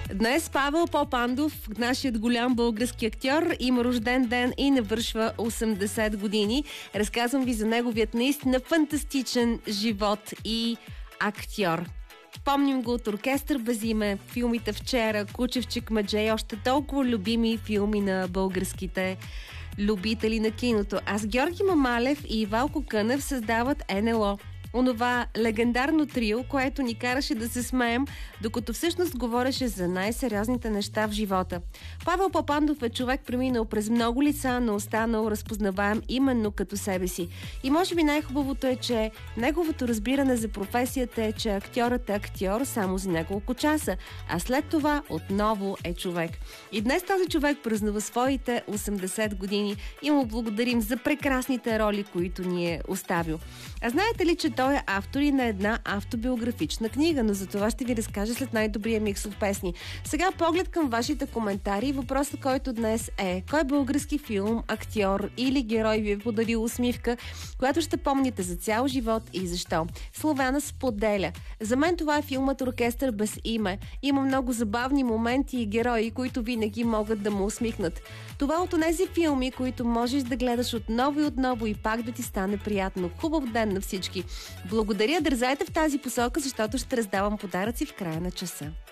Днес Павел Попандов, нашият голям български актьор, има рожден ден и навършва 80 години. Разказвам ви за неговият наистина фантастичен живот и актьор. Помним го от Оркестър без име, филмите Вчера, Кучевчик Мадже и още толкова любими филми на българските любители на киното. А с Георги Мамалев и Валко Кънев създават НЛО. Онова легендарно трио, което ни караше да се смеем, докато всъщност говореше за най-сериозните неща в живота. Павел Попандов е човек, преминал през много лица, но останал разпознаваем именно като себе си. И може би най-хубавото е, че неговото разбиране за професията е, че актьорът е актьор само за няколко часа, а след това отново е човек. И днес този човек празнува своите 80 години и му благодарим за прекрасните роли, които ни е оставил. А знаете ли, че той е автор и на една автобиографична книга, но за това ще ви разкажа след най-добрия микс от песни. Сега поглед към вашите коментари. Въпросът, който днес е: кой български филм, актьор или герой ви е подарил усмивка, която ще помните за цял живот и защо? Славяна споделя: за мен това е филмът Оркестър без име. Има много забавни моменти и герои, които винаги могат да му усмихнат. Това от онези филми, които можеш да гледаш отново и пак да ти стане приятно. Хубав ден на всички! Благодаря, дързайте в тази посока, защото ще раздавам подаръци в края на часа.